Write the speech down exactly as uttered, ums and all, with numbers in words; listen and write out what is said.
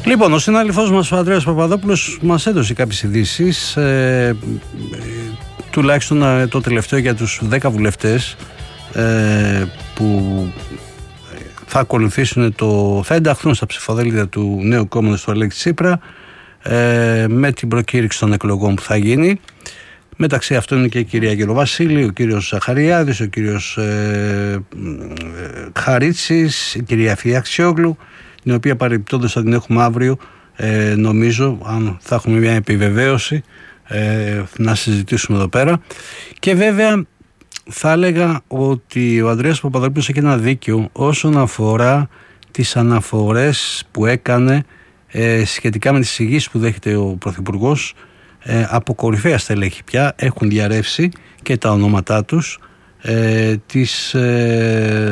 Λοιπόν, ο συνάδελφός μας ο Ανδρέας Παπαδόπουλος μας έδωσε κάποιες ειδήσεις, ε, ε, τουλάχιστον ε, το τελευταίο για τους δέκα βουλευτές ε, που θα ακολουθήσουν το, θα ενταχθούν στα ψηφοδέλτια του νέου κόμματος του Αλέξη Τσίπρα ε, με την προκήρυξη των εκλογών που θα γίνει. Μεταξύ αυτών είναι και η κυρία Γεροβασίλη, ο κύριος Ζαχαριάδης, ο κύριος ε, ε, Χαρίτσης, η κυρία Φιαξιόγλου, την οποία παρεμπιπτόντως θα την έχουμε αύριο, ε, νομίζω, αν θα έχουμε μια επιβεβαίωση, ε, να συζητήσουμε εδώ πέρα. Και βέβαια θα έλεγα ότι ο Ανδρέας Παπαδόπουλος έχει ένα δίκιο όσον αφορά τις αναφορές που έκανε ε, σχετικά με τις εισηγήσεις που δέχεται ο Πρωθυπουργός. Ε, από κορυφαία στελέχη πια έχουν διαρρεύσει και τα ονόματά τους ε, της, ε,